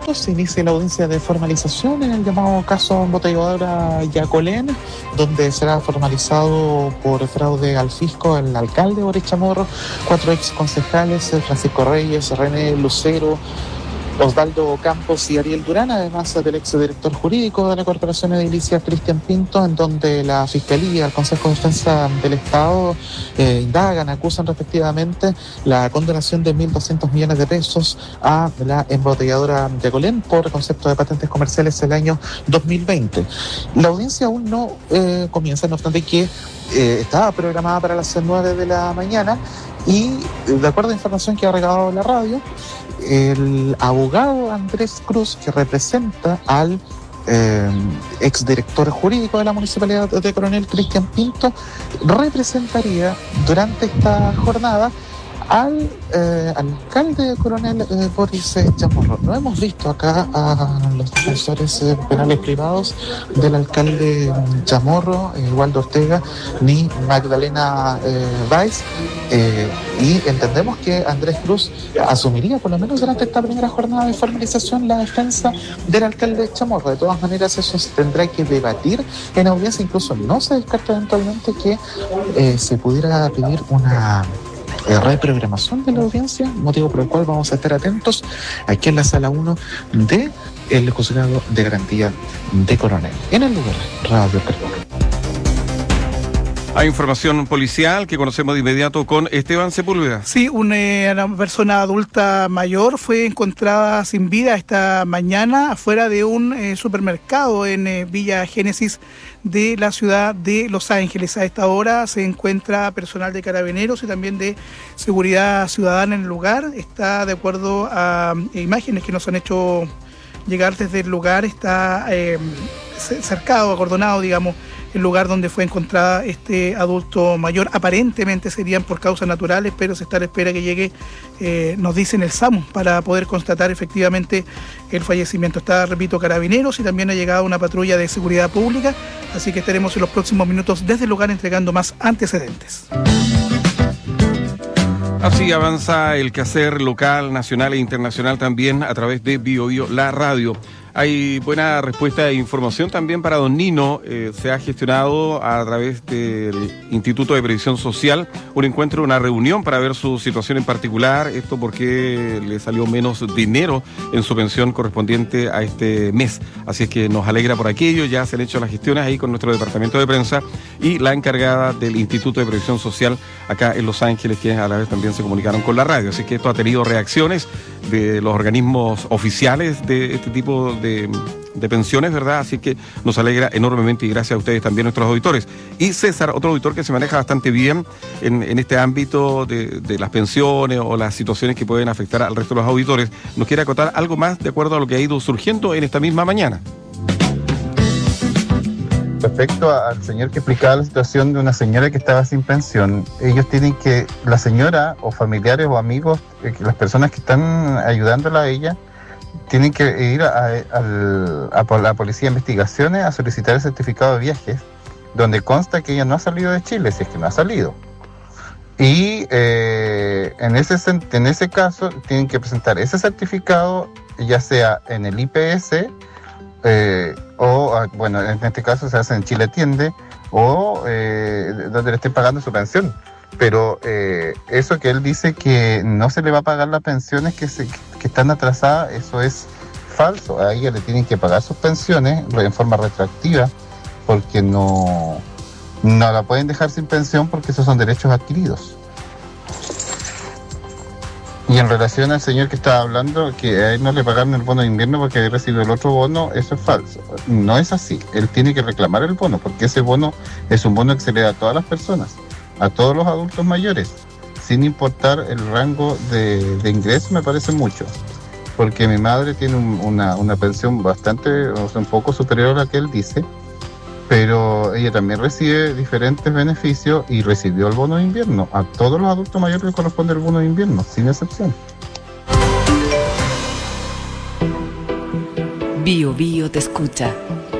minutos se inicia la audiencia de formalización en el llamado caso embotelladora Yacolén, donde será formalizado por fraude al fisco el alcalde Boric Chamorro, 4 ex concejales, Francisco Reyes, René Lucero, Osvaldo Campos y Ariel Durán, además del exdirector jurídico de la Corporación Edilicia, Cristian Pinto, en donde la Fiscalía, el Consejo de Defensa del Estado indagan, acusan respectivamente la condonación de 1.200 millones de pesos a la embotelladora Yacolén por concepto de patentes comerciales el año 2020. La audiencia aún no comienza, no obstante que estaba programada para las 9 de la mañana y, de acuerdo a información que ha recabado la radio, el abogado Andrés Cruz, que representa al exdirector jurídico de la Municipalidad de Coronel, Cristian Pinto, representaría durante esta jornada al alcalde de Coronel, Boris Chamorro. No hemos visto acá a los defensores penales privados del alcalde Chamorro, Waldo Ortega, ni Magdalena Weiss, y entendemos que Andrés Cruz asumiría, por lo menos durante esta primera jornada de formalización, la defensa del alcalde Chamorro. De todas maneras, eso se tendrá que debatir en audiencia. Incluso no se descarta eventualmente que se pudiera pedir una reprogramación de la audiencia, motivo por el cual vamos a estar atentos aquí en la sala 1 del Juzgado de Garantía de Coronel. En el lugar, Radio Caracol. Hay información policial que conocemos de inmediato con Esteban Sepúlveda. Sí, una persona adulta mayor fue encontrada sin vida esta mañana afuera de un supermercado en Villa Génesis de la ciudad de Los Ángeles. A esta hora se encuentra personal de Carabineros y también de Seguridad Ciudadana en el lugar. Está, de acuerdo a imágenes que nos han hecho llegar desde el lugar, está cercado, acordonado, digamos, el lugar donde fue encontrada este adulto mayor. Aparentemente serían por causas naturales, pero se está a la espera que llegue, nos dicen, el SAMU para poder constatar efectivamente el fallecimiento. Está, repito, Carabineros y también ha llegado una patrulla de seguridad pública, así que estaremos en los próximos minutos desde el lugar entregando más antecedentes. Así avanza el quehacer local, nacional e internacional también a través de BioBio, la radio. Hay buena respuesta e información también para don Nino. Se ha gestionado a través del Instituto de Previsión Social un encuentro, una reunión para ver su situación en particular. Esto porque le salió menos dinero en su pensión correspondiente a este mes. Así es que nos alegra por aquello. Ya se han hecho las gestiones ahí con nuestro departamento de prensa y la encargada del Instituto de Previsión Social acá en Los Ángeles, que a la vez también se comunicaron con la radio. Así que esto ha tenido reacciones de los organismos oficiales de este tipo de pensiones, ¿verdad? Así que nos alegra enormemente y gracias a ustedes también, nuestros auditores. Y César, otro auditor que se maneja bastante bien en este ámbito de las pensiones o las situaciones que pueden afectar al resto de los auditores, nos quiere acotar algo más de acuerdo a lo que ha ido surgiendo en esta misma mañana. Respecto al señor que explicaba la situación de una señora que estaba sin pensión, ellos tienen que, la señora o familiares o amigos, las personas que están ayudándola a ella, tienen que ir a la Policía de Investigaciones a solicitar el certificado de viajes, donde consta que ella no ha salido de Chile, si es que no ha salido. Y en ese caso tienen que presentar ese certificado, ya sea en el IPS, o, bueno, en este caso se hace en Chile Atiende, o donde le estén pagando su pensión. Pero eso que él dice que no se le va a pagar las pensiones que están atrasadas, eso es falso. A ella le tienen que pagar sus pensiones en forma retroactiva, porque no la pueden dejar sin pensión, porque esos son derechos adquiridos. Y en relación al señor que estaba hablando, que a él no le pagaron el bono de invierno porque había recibido el otro bono, eso es falso. No es así. Él tiene que reclamar el bono, porque ese bono es un bono que se le da a todas las personas, a todos los adultos mayores, sin importar el rango de ingreso. Me parece mucho, porque mi madre tiene una pensión bastante, o sea, un poco superior a la que él dice, pero ella también recibe diferentes beneficios y recibió el bono de invierno. A todos los adultos mayores les corresponde el bono de invierno, sin excepción. BioBio te escucha.